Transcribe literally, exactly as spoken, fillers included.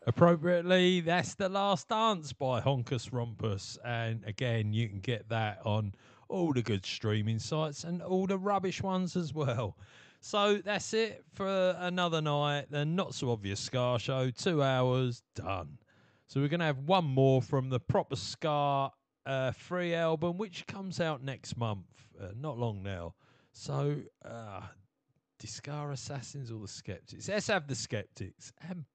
Appropriately, that's The Last Dance by Honkus Rompus. And again, you can get that on all the good streaming sites and all the rubbish ones as well. So that's it for another night. The Not So Obvious Scar Show, two hours, done. So we're going to have one more from the Proper Scar uh, free album, which comes out next month, uh, not long now. So, uh, Discar Assassins or the Skeptics? Let's have the Skeptics. And